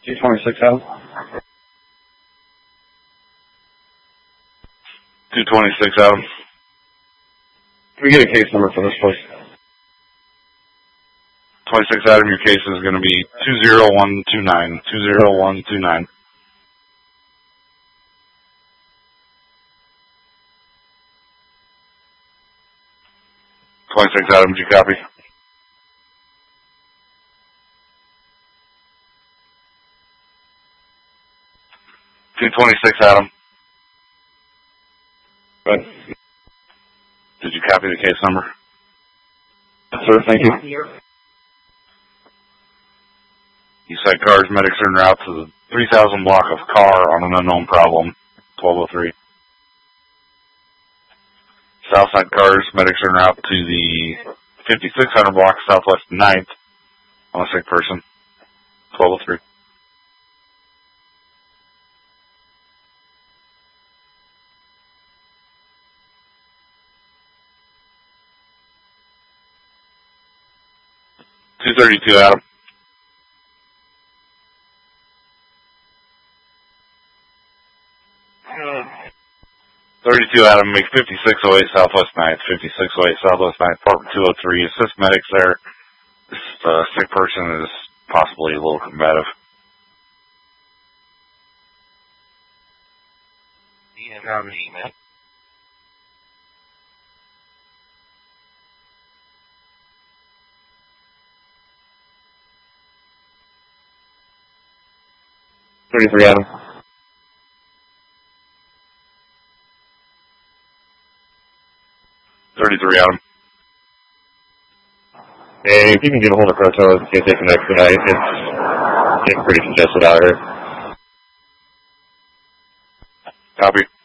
226 Adam. 226 Adam. Can we get a case number for this, please? 26 Adam, your case is going to be 20129. 20129. Adam, did you copy? Adam. Good. Did you copy the case number? Yes, sir, thank you. Eastside Cars, medics are en route to the 3000 block of car on an unknown problem, 1203. Southside Cars, medics are en route to the 5600 block southwest 9th on a sick person, 1203. Adam. 32 Adam, make 5608 Southwest 9th, 5608 Southwest 9th, Department 203. Assist medics there. This sick person is possibly a little combative. man. Adam. 33 Adam. Hey, if you can get a hold of Crotos and see if they can expedite, it's getting pretty congested out here. Copy.